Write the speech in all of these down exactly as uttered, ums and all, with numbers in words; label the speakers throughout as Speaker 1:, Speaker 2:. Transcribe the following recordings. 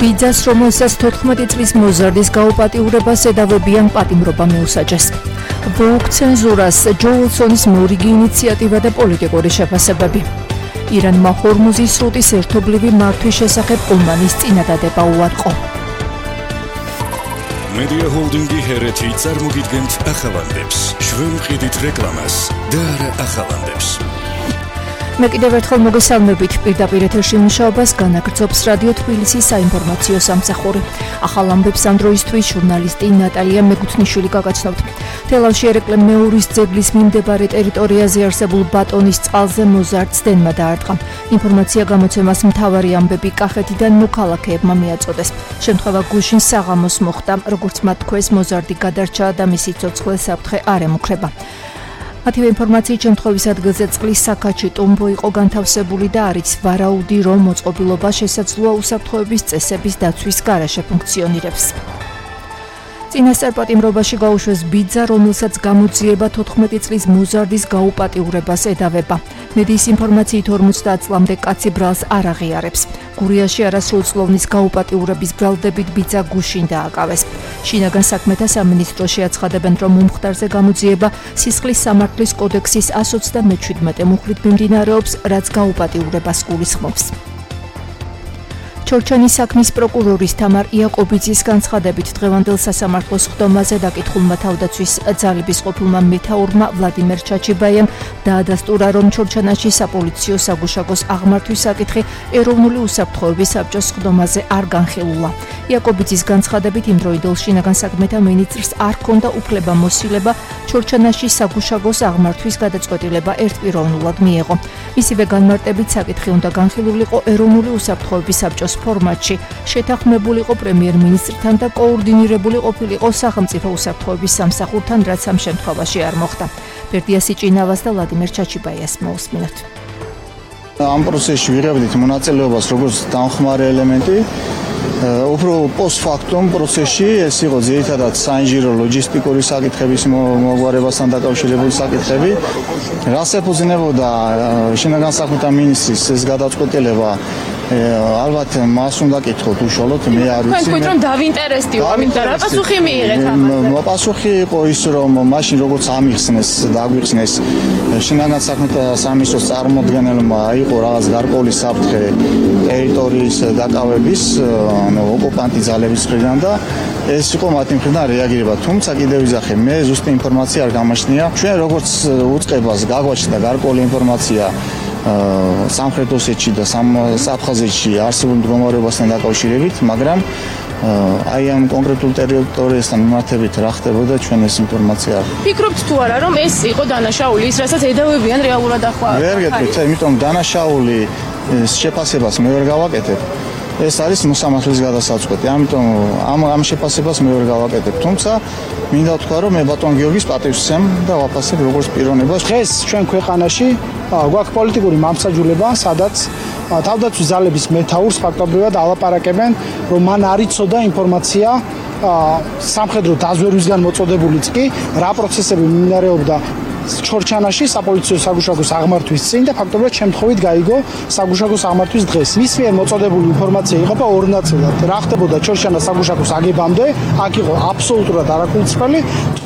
Speaker 1: ბიძას, რომელსაც თოთხმეტი წლის მოზარდის გაუპატიურებას ედავებიან პატიმრობა მიუსაჯეს. ვოუგ ცენზურას, ჯო უილსონის მორიგი ინიციატივა და პოლიტიკური შეფასებები. ირანმა ჰორმუზის სრუტის ერთობლივი მართვის შესახებ ომანის წინადადება უარყო.
Speaker 2: Media Holding-ი ჰერეთი წარმოგიდგენთ ახალანდებს. ჩვენ ვყიდით რეკლამას და არა ახალანდებს.
Speaker 1: მე კიდევ ერთხელ მოგესალმებით. პირდაპირ ეთერში მუშაობას განაგრძობს რადიო თბილისის საინფორმაციო სამსახური. ახალ ამბებს ამ დროისთვის ჟურნალისტი ნატალია მეგუთნიშვილი გაგაცნობთ. თელავში ერეკლე მეურის ძეგლის მიმდებარე ტერიტორიაზე არსებულ ბატონის წყალზე მოზარდს დენმა დაარტყა. ინფორმაცია გამოცემას მთავარი ამბები კახეთიდან მოქალაქეებმა მიაწოდეს. შემთხვევა გუშინ საღამოს მოხდა, როგორც მათ თქვეს, მოზარდი გადარჩა და მისი ცოცხლე საფრთხე არ ემუქრება. მათივე ინფორმაციით შემთხვევის ადგილზე წყლის საქაჩი ტუმბო იყო განთავსებული და არის ვარაუდი, რომ მოწყობილობა შესაძლოა უსაფრთხოების წესების დაცვის გარეშე ფუნქციონირებს. წინასწარ პატიმრობაში გაუშვეს ბიძა, რომელსაც გამოძიება თოთხმეტი წლის მოზარდის გაუპატიურებას ედავება. მედიის ინფორმაციით ორმოცდაათ წლამდე კაცი ბრალს არ აღიარებს. გურიაში არასრულწლოვნის გაუპატიურების ბრალდებით ბიძა გუშინ დააკავეს. შინაგან საქმეთა სამინისტროში აცხადებენ, რომ მომხდარზე გამოძიება სისხლის სამართლის კოდექსის εκατს ოცდამეჩვიდმეტე მუხლით მიმდინარეობს, რაც გაუპატიურებას გულისხმობს. ჩორჩანის საქმის პროკურორის თამარ იაკობიძის განცხადებით დღევანდელ სასამართლოს ხდომაზე დაკითხულმა თავდაცვის ძალების ყოფილმა მეთაურმა ვლადიმერ ჩაჩიბაიამ დაადასტურა, რომ ჩორჩანაში საპოლიციო საგუშაგოს აღმართვის საკითხი ეროვნული უსაფრთხოების საბჭოს ხდომაზე არ განხილულა. იაკობიძის განცხადებით იმდროინდელ შინაგან საქმეთა მინისტრს არ ჰქონდა უფლება მოსილება ჩორჩანაში საგუშაგოს აღმართვის გადაწყვეტილება ერთპიროვნულად მიეღო. მისივე განმარტებით საკითხი უნდა განხილულიყო ეროვნული უსაფრთხოების საბჭოს ფორმატში, შეთანხმებულიყო პრემიერ-მინისტრთან და კოორდინირებული ყოფილიყო სახელმწიფო უსაფრთხოების სამსახურთან, რაც ამ შემთხვევაში არ მოხდა. ბერდია სიჭინავას და ვლადიმერ ჩაჩიბაიას მოусმინოთ.
Speaker 3: ამ პროცესში ვიღებდით მონაწილეობას როგორც დამხმარე ელემენტი, უფრო პოსტფაქტუმ პროცესში ეს იყო ძირითადად საინჟინრო ლოჯისტიკური საკითხების მოგვარებასთან დაკავშირებული საკითხები. რას ეფუძნებოდა შინაგან საქმეთა მინისტრის ეს გადაწყვეტილება? ალბათ მას უნდა კითხოთ უშუალოდ, მე არ ვიცი.
Speaker 4: თქვენ თქვით რომ დავინტერესდიო, ამიტომ რა პასუხი მიიღეთ ამაზე?
Speaker 3: პასუხი იყო ის, რომ მაშინ როგორც ამიხსნეს, დაგვიხსნეს შინაგან საქმეთა სამინისტროს წარმოადგენელმა იყო რაღაც გარკვეული საფრთხე ტერიტორიის დაკავების, ანუ ოკუპანტი ძალების მხრიდან და ეს იყო მათი მხრიდან რეაგირება. თუმცა კიდევ ვიზახე, მე ზუსტი ინფორმაცია არ გამაჩნია. ჩვენ როგორც უწყებას გაგვაჩნდა გარკვეული ინფორმაცია სამხრეთ ოსეთში და საფხაზეთში არსებულ მდგომარეობასთან დაკავშირებით, მაგრამ აი ამ კონკრეტულ ტერიტორიასთან მიმართებით რა ხდებოდა, ჩვენ ეს ინფორმაცია არ.
Speaker 4: ფიქრობთ თუ არა, რომ ეს იყო დანაშაული, ის რასაც ედავებიან რეალურად ახლა?
Speaker 3: ვერ გეტყვით, იმიტომ დანაშაული შეფასებას მე ვერ გავაკეთებ. ეს არის მოსამართლის გადასაწყვეტი, ამიტომ ამ ამ შეფასებას მე ვერ გავაკეთებ. თუმცა მინდა ვთქვა, რომ მე ბატონ გიორგის პატივს ვცემ და ვაფასებ როგორც პიროვნებას.
Speaker 5: დღეს ჩვენ ქვეყანაში გვაქვს პოლიტიკური მამსაჯულება, სადაც თავდაცვის ძალების მეთაურს ფაქტობრივად ალაპარაკებენ, რომ მან არ იცოდა ინფორმაცია სამხედრო დაზვერვისგან მოწოდებულიც კი რა პროცესები მიმდინარეობდა ჩორჩანაში საპოლიციო საგუშაგოს აღმართვის წინ და ფაქტობრივად შემთხვევით გაიგო საგუშაგოს აღმართვის დღეს. მის მიერ მოწოდებული ინფორმაცია იყოფა ორ ნაწილად. რა ხდებოდა ჩორჩანას საგუშაგოს აგებამდე, აქ იყო აბსოლუტურად არაკულწრფელი.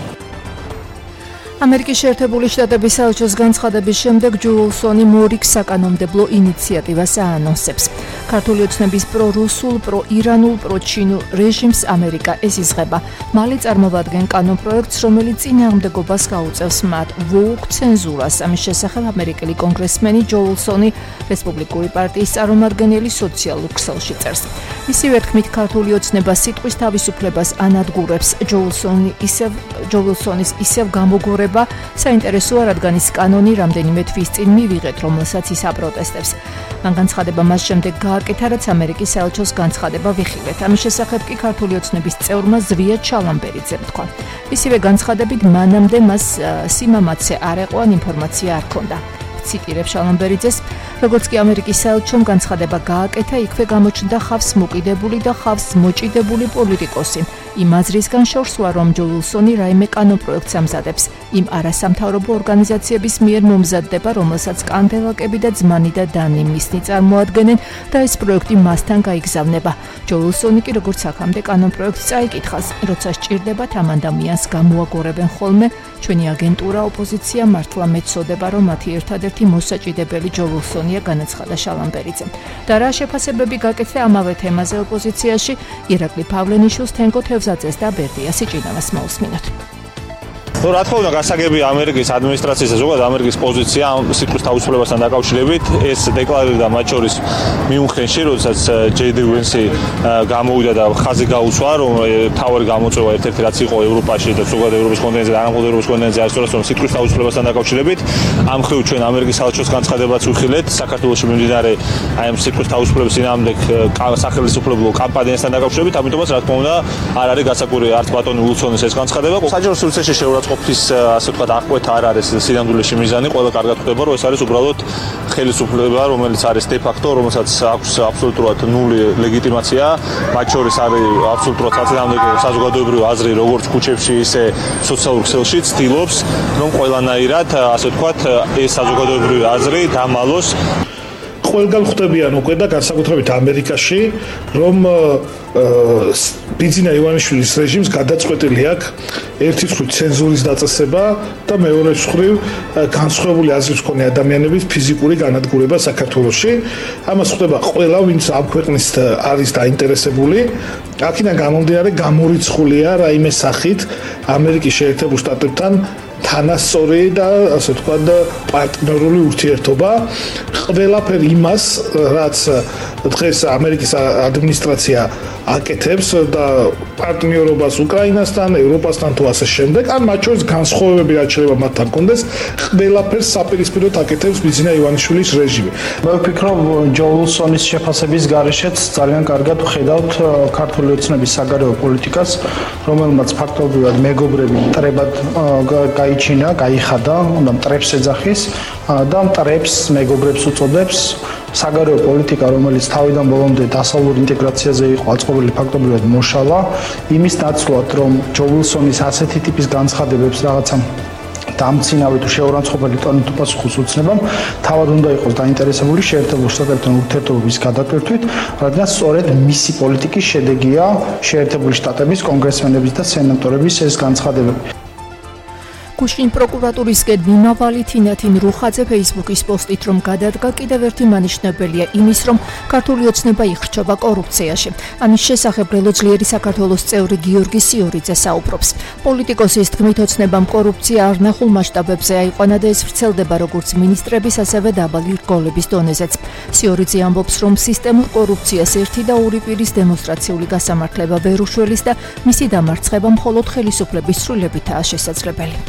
Speaker 1: ამერიკის შეერთებული შტატების საელჩოს განცხადების შემდეგ ჯო უილსონი მორიგ საკანონმდებლო ინიციატივას აანონსებს. ქართული ოცნების პრორუსულ, პროირანულ, პროჩინურ რეჟიმს ამერიკა ეზიზღება. მალე წარმოვადგენ კანონპროექტს, რომელიც წინააღმდეგობას გაუწევს მათ. ვოუგ ცენზურას. ამის შესახებ ამერიკელი კონგრესმენი ჯო უილსონი რესპუბლიკური პარტიის წარმომადგენელი სოციალურ ქსელში წერს. მისივე თქმით, ქართული ოცნება სიტყვის თავისუფლებას ანადგურებს. ჯო უილსონი ისევ ჯო უილსონის ისევ გამოგორება საინტერესოა, რადგან ის კანონი რამდენიმე თვის წინ მივიღეთ, რომელსაც ის აპროტესტებს. მან განცხადება მას შემდეგ გააკეთა, რაც ამერიკის საელჩოს განცხადება ვიხილეთ. ამის შესახებ კი ქართული ოცნების წევრმა ზვია ჩალამბერიძემ თქვა. მისივე განცხადებით, მანამდე მას სიმამაცე არ ეყო ან ინფორმაცია არ ჰქონდა. ციტირებ შალამბერიძეს, როგორც კი ამერიკის საელჩომ განცხადება გააკეთა, იქვე გამოჩნდა ხავს მოკიდებული და ხავს მოჭიდებული პოლიტიკოსი. იმ აზრისგან შორსვა, რომ ჯო ვილსონი რაიმე კანონპროექტს ამზადებს. იმ არასამთავრობო ორგანიზაციების მიერ მომზადდება, რომელსაც კანდელაკები და ძმანი და დანი მისნი წარმოადგენენ და ეს პროექტი მასთან გაიგზავნება. ჯო ვილსონი კი როგორც აქამდე კანონპროექტს წაიკითხავს, როცა სჭირდებათ ამ ადამიანს გამოაგორებენ ხოლმე. ჩვენი აგენტურა ოპოზიცია მართლა მეცოდება, რომ მათი ერთადერთი მოსაჭიდებელი ჯო ვილსონია, განაცხადა შალამბერიძე. და რა შეფასებები გაკეთდა ამავე თემაზე ოპოზიციაში, ირაკლი პავლენიშვილს, თენგო თევზაძეს და ბერდია სიჭინავას მოусმინოთ.
Speaker 6: Ну, რა თქმა უნდა, გასაგებია ამერიკის ადმინისტრაციის და ზოგადად ამერიკის პოზიცია ამ სიტყვის თავისუფლებასთან დაკავშირებით. ეს დეკლარირდა მათ შორის მიუნხენში, როდესაც ჯეი დი ვენსი გამოვიდა და ხაზი გაუსვა, რომ თავი გამოწვევა ერთ-ერთი რაც იყო ევროპაში და ზოგადად ევროპის კონტინენტზე და არამხოლოდ ევროპის კონტინენტზე არის სწორედ სიტყვის თავისუფლებასთან დაკავშირებით. ამ მხრივ ჩვენ ამერიკის საელჩოს განცხადებაც ვიხილეთ საქართველოში მიმდინარე აი ამ სიტყვის თავისუფლების წინააღმდეგ სახელმწიფო კამპანიასთან დაკავშირებით, ამიტომაც რა თქმა უნდა, არ არის გასაკვირი არც ბატონი ვილსონის ეს განცხადება. საჯარო სივრცეში შეურაცხყოფის ასე ვთქვათ აღკვეთა არ არის სინამდვილეში მიზანი, ყველა კარგად ხვდება, რომ ეს არის უბრალოდ ხელისუფლება, რომელიც არის de facto, რომელსაც აქვს აბსოლუტურად ნული ლეგიტიმაცია, მათ შორის არის აბსოლუტურად საწინააღმდეგო საზოგადოებრივი აზრი, როგორც ქუჩებში, ისე სოციალურ ქსელში ცდილობს, რომ ყველანაირად, ასე ვთქვათ, ეს საზოგადოებრივი აზრი დამალოს.
Speaker 7: ყველგან ხვდებიან უკვე და განსაკუთრებით ამერიკაში, რომ ბიძინა ივანიშვილის რეჟიმს გადაწყვეტილი აქვს ერთი მხრივ ცენზურის დაწესება და მეორე მხრივ განსხვავებული აზრის მქონე ადამიანების ფიზიკური განადგურება საქართველოში. ამას ხვდება ყველა, ვინც ამ ქვეყნის არის დაინტერესებული. აქედან გამომდინარე გამორიცხულია რაიმე სახით ამერიკის შეერთებულ შტატებთან თანასწორი და ასე ვთქვათ პარტნიორული ურთიერთობა. ყველაფერი იმას, რაც დღეს ამერიკის ადმინისტრაცია აკეთებს და პარტნიორობას უკრაინასთან, ევროპასთან თუ ასე შემდეგ, ან მათ შორის განსხვავებები რაც შეიძლება მათთან კონდეს, ყველაფერს საპირისპიროდ აკეთებს ბიძინა ივანიშვილის რეჟიმი.
Speaker 5: მე ვფიქრობ, ჯო ვილსონის შეფასების გარეშეც ძალიან კარგად ვხედავთ ქართული ოცნების საგარეო პოლიტიკას, რომელმაც ფაქტობრივად მეგობრები მტრებად გაიჩინა, გაიხადა, უნდა მტრებს ეძახის და მტრებს მეგობრებს უწოდებს. საგარეო პოლიტიკა, რომელიც თავიდან ბოლომდე დასავლურ ინტეგრაციაზე იყო აწყობილი, ფაქტობრივად მოშალა. იმის ნაცვლად, რომ ჯო ვილსონის ასეთი ტიპის განცხადებებს რაღაცა დამცინავი თუ შეურაცხყოფელი ტონით უპასუხოს უცნებამ, თავად უნდა იყოს დაინტერესებული შეერთებულ შტატებთან ურთიერთობების გადატვირთვით, რადგან სწორედ მისი პოლიტიკის შედეგია შეერთებული შტატების კონგრესმენების და სენატორების ეს განცხადებები.
Speaker 1: გუშინ პროკურატურისკენ მიმავალი თინათინ რუხაძე ფეისბუქის პოსტით, რომ გადადგა კიდევ ერთი მანიშნებელია იმის, რომ ქართული ოცნება იხრჩობა კორუფციაში. ამის შესახებ რელოძლიერი საქართველოს წევრი გიორგი სიორიძე საუბრობს. პოლიტიკოსის თქმით, ოცნებამ კორუფცია არნახულ მასშტაბებზე აიყვანა და ეს ვრცელდება როგორც მინისტრების, ასევე დაბალი რგოლების დონეზეც. სიორიძე ამბობს, რომ სისტემურ კორუფციას ერთი და ორი პირის დემონსტრაციული გასამართლება ვერ უშველის და მისი დამარცხება მხოლოდ ხელისუფლების სრულებითაა შესაძლებელი.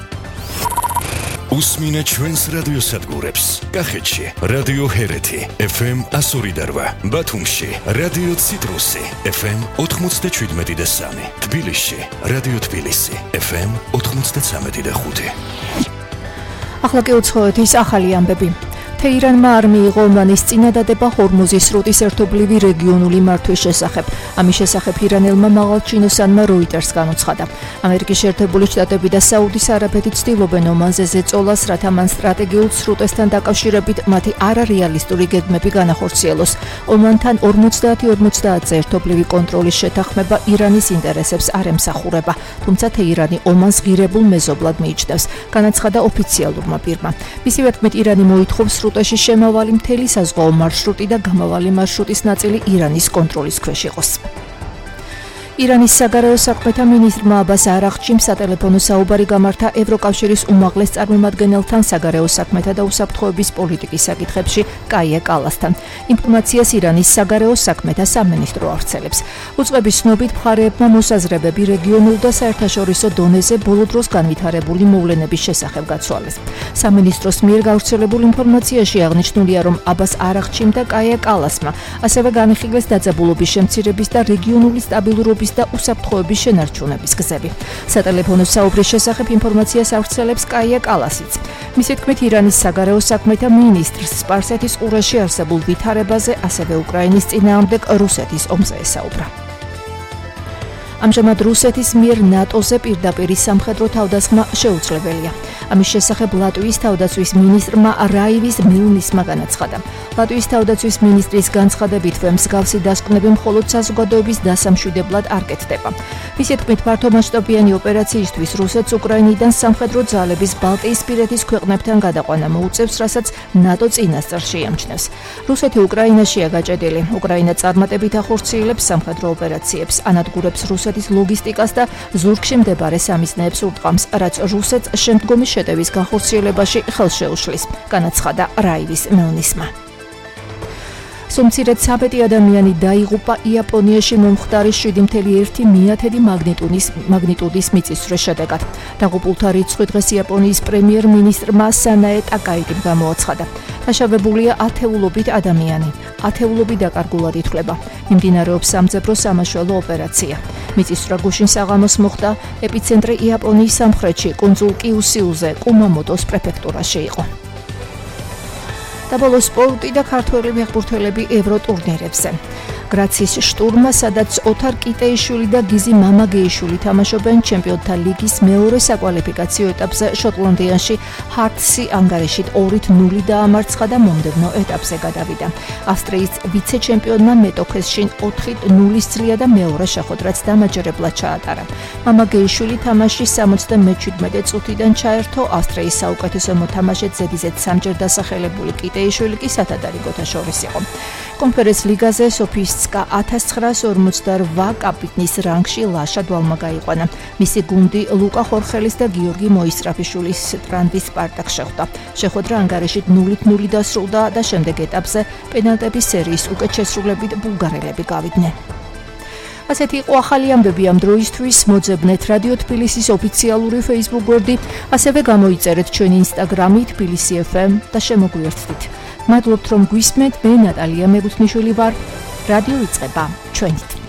Speaker 2: უსმინეთ ჩვენს რადიოსადგურებს. კახეთში რადიო ჰერეთი ეფ ემ εκατო ორი და რვა, ბათუმში რადიო ციტრუსი ეფ ემ ოთხმოცდაშვიდმეტი და სამი, თბილისში რადიო თბილისი ეფ ემ ოთხმოცდაცამეტი და ხუთი.
Speaker 1: ახლა კი უცხოეთის ახალი ამბები. თეირანმა არ მიიღო ომანის წინადადება ჰორმუზის სრუტის ერთობლივი რეგიონული მართვის შესახებ. ამის შესახებ ირანელმა მაღალჩინოსანმა როიტერს განუცხადა. ამერიკის შეერთებული შტატები და საუდის არაბეთი ცდილობენ ომანზე ზეწოლას, რათა მან სტრატეგიულ სრუტესთან დაკავშირებით მათი არარეალისტური გეგმები განახორციელოს. ომანთან ორმოცდაათი ორმოცდაათზე ერთობლივი კონტროლის შეთანხმება ირანის ინტერესებს არ ემსახურება, თუმცა თეირანი ომანს ღირებულ მეზობლად მიიჩნევს, განაცხადა ოფიციალურმა პირმა. მისივე თქმით, ირანი მოითხოვს სრუტეში შემავალი მთელი საზღვაო მარშრუტი და გამავალი მარშრუტის ნაწილი ირანის კონტროლის ქვეშ იყოს. ირანის საგარეო საქმეთა მინისტრმა აბას არაღჩიმ სატელეფონო საუბარი გამართა ევროკავშირის უმაღლეს წარმომადგენელთან საგარეო საქმეთა და უსაფრთხოების პოლიტიკის საკითხებში კაია კალასთან. ინფორმაციას ირანის საგარეო საქმეთა სამინისტრო ავრცელებს. უწყების ცნობით, მხარეებმა მოსაზრებები რეგიონულ და საერთაშორისო დონეზე ბოლო დროს განვითარებული მოვლენების შესახებ გაცვალეს. სამინისტროს მიერ გავრცელებულ ინფორმაციაში აღნიშნულია, რომ აბას არაღჩიმ და კაია კალასმა ასევე განიხილეს დაძაბულობის შემცირების და რეგიონული სტაბილურობის და უსაფრთხოების შენარჩუნების გზები. სატელეფონო საუბრის შესახებ ინფორმაციას ავრცელებს კაია კალასიც. მისი თქმით, ირანის საგარეო საქმეთა მინისტრს სპარსეთის ყურეში არსებულ ვითარებაზე, ასევე უკრაინის წინააღმდეგ რუსეთის ომზე ესაუბრა. ამჟამად რუსეთის მიერ ნატოზე პირდაპირ სამხედრო თავდასხმა შეუძლებელია. ამის შესახებ ლატვიის თავდაცვის მინისტრმა რაივის მილნისმა განაცხადა. ლატვიის თავდაცვის მინისტრის განცხადებით, მსგავსი დასკვნები მხოლოდ საზოგადოების დასამშვიდებლად არ კეთდება. მისი თქმით, ფართომასშტაბიანი ოპერაციისთვის რუსეთს უკრაინიდან სამხედრო ძალების ბალტიისპირეთის ქვეყნებთან გადაყვანა მოუწევს, რასაც ნატო წინასწარ შეამჩნევს. რუსეთი უკრაინაშია გაჭედილი. უკრაინა წარმატებით ახორციელებს სამხედრო ოპერაციებს, ანადგურებს რუსეთის ლოგისტიკას და ზურგში მდებარე სამიზნეებს ურტყამს, რაც რუსეთს შემდგომი შეტევის განხორციელებაში ხელს შეუშლის, განაცხადა რაივის მილნისმა. სუმცირედ საბეტი ადამიანი დაიღუპა იაპონიაში მომხდარი შვიდი კoma ერთი მაგნიტუდის მიწისძვრის შედეგად. დაღუპულთა რიცხვი დღეს იაპონიის პრემიერ-მინისტრმა სანაე ტაკაიტიმ გამოაცხადა. დაშავებულია ათეულობით ადამიანი. ათეულობით დაკარგულად ითვლება. მიმდინარეობს სამძებრო სამაშველო ოპერაცია. მიწისძვრა გუშინ საღამოს მოხდა, ეპიცენტრი იაპონიის სამხრეთში, კუნძულ კიუსიუზე, კუმამოტოს პრეფექტურაში იყო. და ბოლოს სპორტი და ქართველი ფეხბურთელები ევროტურნირებზე. გრაცის შტურმა, სადაც ოთარ კიტეიშვილი და გიზი მამაგეიშვილი თამაშობენ ჩემპიონთა ლიგის მეორე საკვალიფიკაციო ეტაპზე შოტლანდიაში ჰარტსი ანგარიშით ორით ნული დაამარცხა და მომდევნო ეტაპზე გადავიდა. ავსტრიის ვიცე-ჩემპიონმა მეტოქესში ოთხით ნულის ძლია და მეორე შეხვედრაც დამაჯერებლად ჩაატარა. მამაგეიშვილი თამაში სამოცდამეჩვიდმეტე წუთიდან ჩაერთო, ავსტრიის საუკეთესო მოთამაშედ ზედიზედ სამჯერ დასახელებული კიტეიშვილი კი სათადარიგოთა შორის იყო. კონფერენს ლიგაზე სოფიის ცკა ათას ცხრაას ორმოცდაორვა კაპიტნის რანგში ლაშა დვალმა გაიყვანა. მისი გუნდი ლუკა ხორხელის და გიორგი მოისტრაფიშვილის ტრანდის სპარტაკს შეხვდა. შეხვედრა ანგარიშით ნულით ნული დასრულდა და შემდეგ ეტაპზე პენალტების სერიის უკეთ შესრულებით ბულგარელები გავიდნენ. ასეთი იყო ახალი ამბები ამ დროისთვის. მოძებნეთ რადიო თბილისის ოფიციალური Facebook გვერდი, ასევე გამოიწერეთ ჩვენი Instagram-ი თბილისი ეფ ემ და შემოგვიერთდით. მადლობთ რომ გვისმენთ. მე ნატალია მეგუთნიშვილი ვარ. რადიო იწყება ჩვენით.